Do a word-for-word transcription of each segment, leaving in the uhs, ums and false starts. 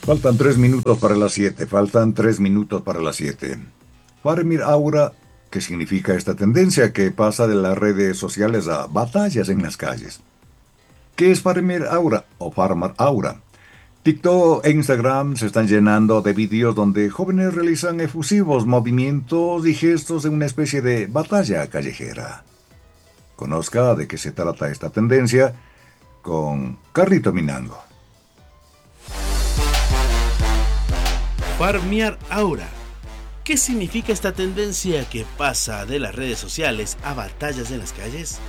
Faltan tres minutos para las siete, faltan tres minutos para las siete. Farmir Aura, ¿qué significa esta tendencia que pasa de las redes sociales a batallas en las calles? ¿Qué es Farmir Aura o Farmar Aura? TikTok e Instagram se están llenando de vídeos donde jóvenes realizan efusivos movimientos y gestos en una especie de batalla callejera. Conozca de qué se trata esta tendencia con Carlito Minango. Farmear Aura. ¿Qué significa esta tendencia que pasa de las redes sociales a batallas en las calles?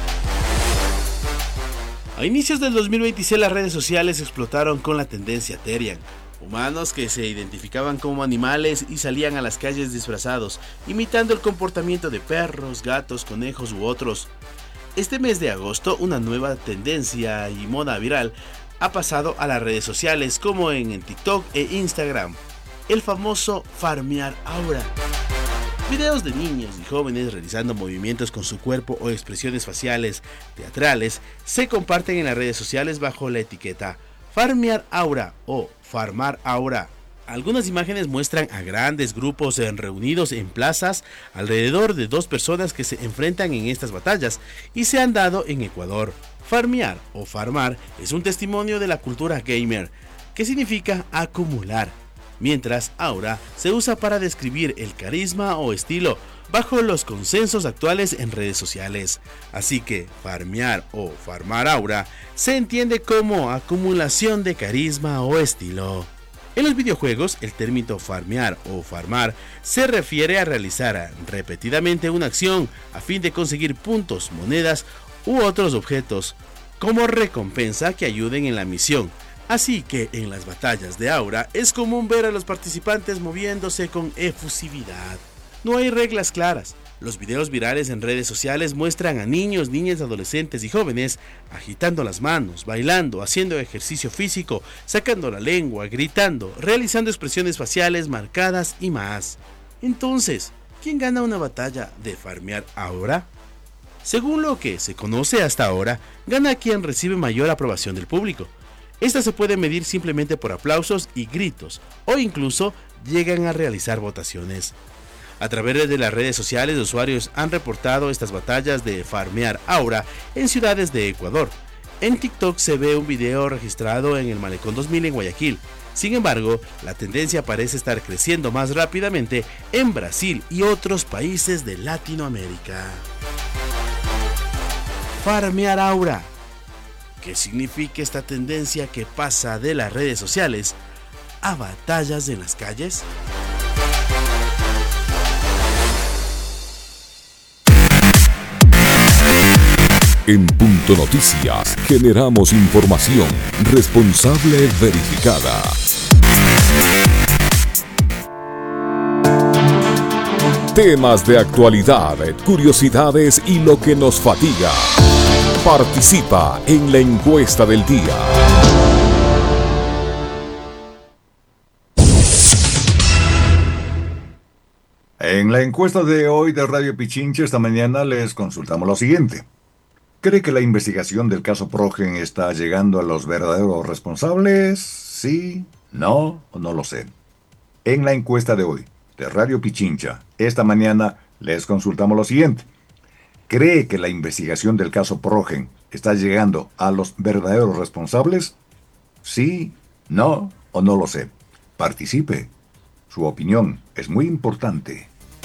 A inicios del dos mil veintiséis las redes sociales explotaron con la tendencia Terian. Humanos que se identificaban como animales y salían a las calles disfrazados, imitando el comportamiento de perros, gatos, conejos u otros. Este mes de agosto una nueva tendencia y moda viral ha pasado a las redes sociales como en, en TikTok e Instagram. El famoso Farmear Aura. Videos de niños y jóvenes realizando movimientos con su cuerpo o expresiones faciales teatrales se comparten en las redes sociales bajo la etiqueta Farmear Aura o Farmar Aura. Algunas imágenes muestran a grandes grupos reunidos en plazas alrededor de dos personas que se enfrentan en estas batallas y se han dado en Ecuador. Farmear o farmar es un testimonio de la cultura gamer, que significa acumular, mientras aura se usa para describir el carisma o estilo bajo los consensos actuales en redes sociales. Así que farmear o farmar aura se entiende como acumulación de carisma o estilo. En los videojuegos, el término farmear o farmar se refiere a realizar repetidamente una acción a fin de conseguir puntos, monedas u otros objetos como recompensa que ayuden en la misión. Así que en las batallas de aura es común ver a los participantes moviéndose con efusividad. No hay reglas claras. Los videos virales en redes sociales muestran a niños, niñas, adolescentes y jóvenes agitando las manos, bailando, haciendo ejercicio físico, sacando la lengua, gritando, realizando expresiones faciales marcadas y más. Entonces, ¿quién gana una batalla de farmear aura? Según lo que se conoce hasta ahora, gana quien recibe mayor aprobación del público. Esta se puede medir simplemente por aplausos y gritos, o incluso llegan a realizar votaciones. A través de las redes sociales, los usuarios han reportado estas batallas de farmear aura en ciudades de Ecuador. En TikTok se ve un video registrado en el Malecón dos mil en Guayaquil. Sin embargo, la tendencia parece estar creciendo más rápidamente en Brasil y otros países de Latinoamérica. Farmear aura. ¿Qué significa esta tendencia que pasa de las redes sociales a batallas en las calles? En Punto Noticias generamos información responsable verificada. Temas de actualidad, curiosidades y lo que nos fatiga. Participa en la encuesta del día. En la encuesta de hoy de Radio Pichincha esta mañana les consultamos lo siguiente. ¿Cree que la investigación del caso Progen está llegando a los verdaderos responsables? ¿Sí? ¿No? ¿O no lo sé? En la encuesta de hoy de Radio Pichincha esta mañana les consultamos lo siguiente. ¿Cree que la investigación del caso Progen está llegando a los verdaderos responsables? ¿Sí? ¿No? ¿O no lo sé? Participe. Su opinión es muy importante.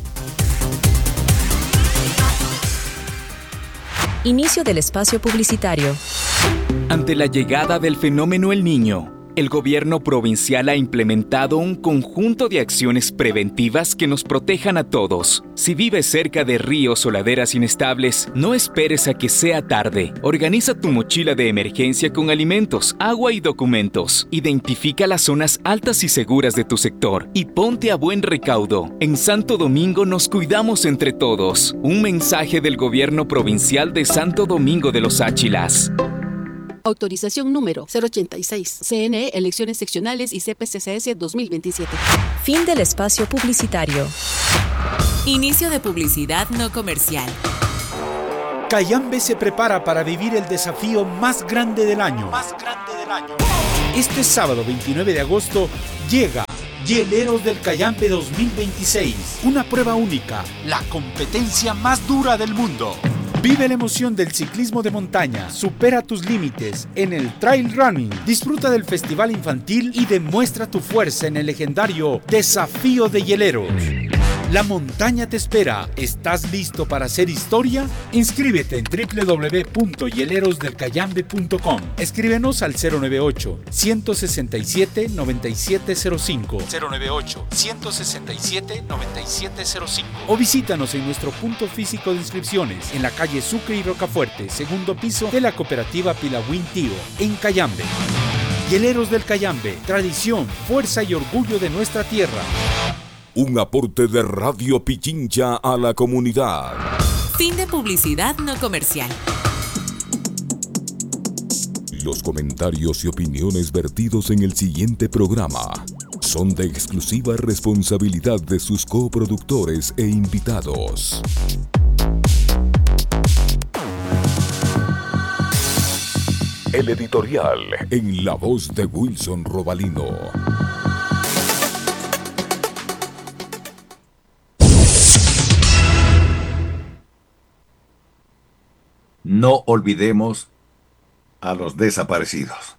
Inicio del espacio publicitario. Ante la llegada del fenómeno El Niño, el gobierno provincial ha implementado un conjunto de acciones preventivas que nos protejan a todos. Si vives cerca de ríos o laderas inestables, no esperes a que sea tarde. Organiza tu mochila de emergencia con alimentos, agua y documentos. Identifica las zonas altas y seguras de tu sector y ponte a buen recaudo. En Santo Domingo nos cuidamos entre todos. Un mensaje del gobierno provincial de Santo Domingo de los Áchilas. Autorización número cero ochenta y seis. C N E, Elecciones Seccionales y C P C C S dos mil veintisiete. Fin del espacio publicitario. Inicio de publicidad no comercial. Cayambe se prepara para vivir el desafío más grande del año. Más grande del año. Este sábado veintinueve de agosto llega Hieleros del Cayambe dos mil veintiséis, una prueba única, la competencia más dura del mundo. Vive la emoción del ciclismo de montaña, supera tus límites en el trail running, disfruta del festival infantil y demuestra tu fuerza en el legendario Desafío de Hieleros. La montaña te espera. ¿Estás listo para hacer historia? Inscríbete en doble u doble u doble u punto hieleros del cayambe punto com. Escríbenos al cero nueve ocho, uno seis siete, nueve siete cero cinco, cero nueve ocho, uno seis siete, nueve siete cero cinco o visítanos en nuestro punto físico de inscripciones en la calle Sucre y Rocafuerte, segundo piso de la cooperativa Pilawin Tío, en Cayambe. Hieleros del Cayambe, tradición, fuerza y orgullo de nuestra tierra. Un aporte de Radio Pichincha a la comunidad. Fin de publicidad no comercial. Los comentarios y opiniones vertidos en el siguiente programa son de exclusiva responsabilidad de sus coproductores e invitados. El editorial en la voz de Wilson Robalino. No olvidemos a los desaparecidos.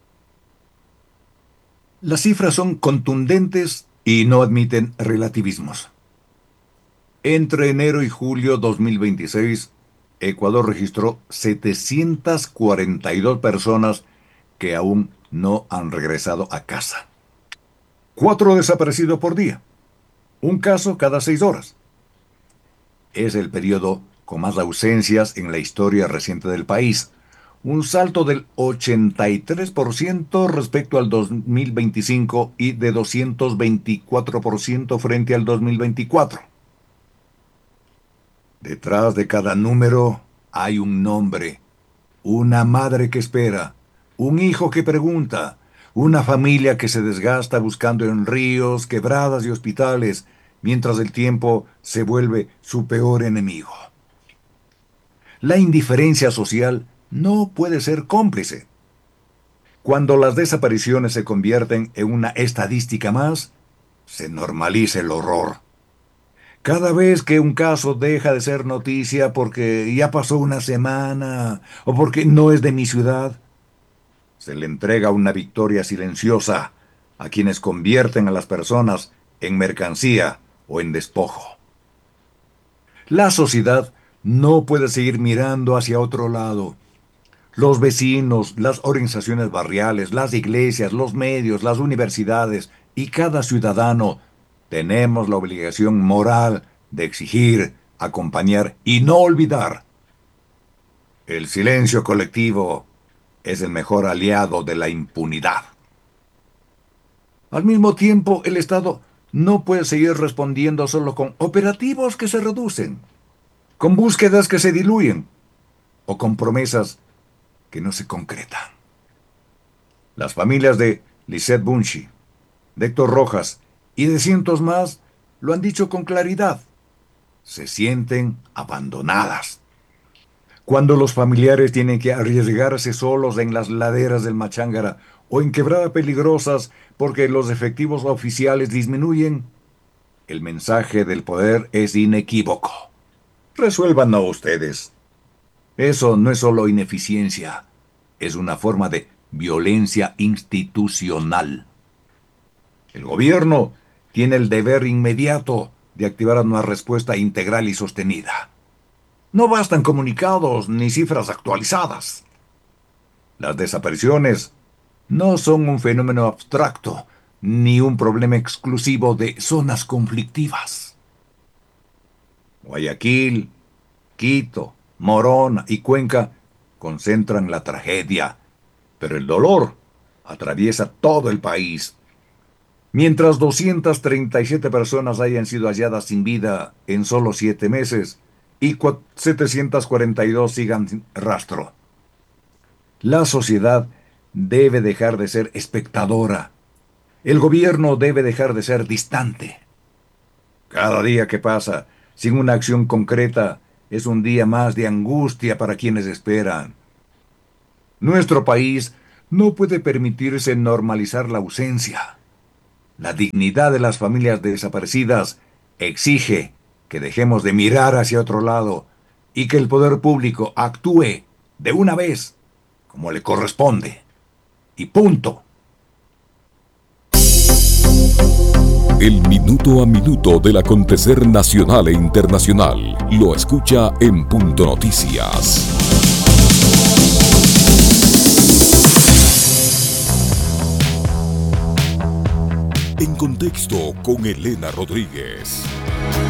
Las cifras son contundentes y no admiten relativismos. Entre enero y julio dos mil veintiséis, Ecuador registró setecientas cuarenta y dos personas que aún no han regresado a casa. Cuatro desaparecidos por día. Un caso cada seis horas. Es el periodo con más ausencias en la historia reciente del país, un salto del ochenta y tres por ciento respecto al dos mil veinticinco y de doscientos veinticuatro por ciento frente al dos mil veinticuatro. Detrás de cada número hay un nombre, una madre que espera, un hijo que pregunta, una familia que se desgasta buscando en ríos, quebradas y hospitales, mientras el tiempo se vuelve su peor enemigo. La indiferencia social no puede ser cómplice. Cuando las desapariciones se convierten en una estadística más, se normaliza el horror. Cada vez que un caso deja de ser noticia porque ya pasó una semana o porque no es de mi ciudad, se le entrega una victoria silenciosa a quienes convierten a las personas en mercancía o en despojo. La sociedad no puede seguir mirando hacia otro lado. Los vecinos, las organizaciones barriales, las iglesias, los medios, las universidades y cada ciudadano tenemos la obligación moral de exigir, acompañar y no olvidar. El silencio colectivo es el mejor aliado de la impunidad. Al mismo tiempo, el Estado no puede seguir respondiendo solo con operativos que se reducen, con búsquedas que se diluyen o con promesas que no se concretan. Las familias de Lisette Bunchi, de Héctor Rojas y de cientos más lo han dicho con claridad. Se sienten abandonadas. Cuando los familiares tienen que arriesgarse solos en las laderas del Machángara o en quebradas peligrosas porque los efectivos oficiales disminuyen, el mensaje del poder es inequívoco. Resuélvanlo ustedes. Eso no es solo ineficiencia, es una forma de violencia institucional. El gobierno tiene el deber inmediato de activar una respuesta integral y sostenida. No bastan comunicados ni cifras actualizadas. Las desapariciones no son un fenómeno abstracto ni un problema exclusivo de zonas conflictivas. Guayaquil, Quito, Morona y Cuenca concentran la tragedia, pero el dolor atraviesa todo el país. Mientras doscientas treinta y siete personas hayan sido halladas sin vida en solo siete meses y setecientas cuarenta y dos sigan sin rastro. La sociedad debe dejar de ser espectadora. El gobierno debe dejar de ser distante. Cada día que pasa sin una acción concreta es un día más de angustia para quienes esperan. Nuestro país No puede permitirse normalizar la ausencia. La dignidad de las familias desaparecidas exige que dejemos de mirar hacia otro lado y que el poder público actúe de una vez como le corresponde. Y punto. El minuto a minuto del acontecer nacional e internacional lo escucha en Punto Noticias. En contexto con Elena Rodríguez.